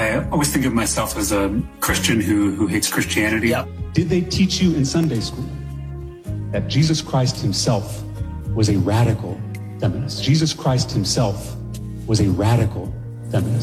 I always think of myself as a Christian who hates Christianity. Yeah. Did they teach you in Sunday school that Jesus Christ himself was a radical feminist? Jesus Christ himself was a radical feminist.